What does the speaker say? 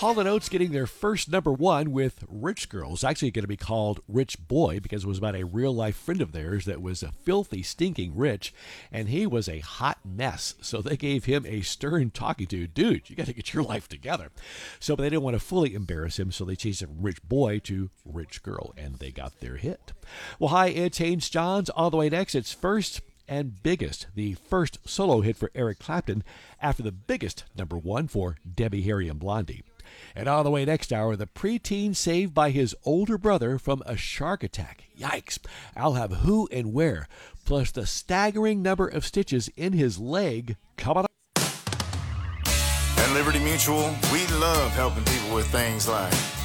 Hall & Oates getting their first number one with Rich Girl. It's actually going to be called Rich Boy because it was about a real-life friend of theirs that was filthy, stinking rich, and he was a hot mess. So they gave him a stern talking to. Dude, you got to get your life together. So but they didn't want to fully embarrass him, so they changed it from Rich Boy to Rich Girl, and they got their hit. Well, hi, it's Haynes Johns. All the way next, it's First and Biggest, the first solo hit for Eric Clapton after the biggest number one for Debbie Harry and Blondie. And all the way next hour, the preteen saved by his older brother from a shark attack. Yikes. I'll have who and where, plus the staggering number of stitches in his leg coming up. At Liberty Mutual, we love helping people with things like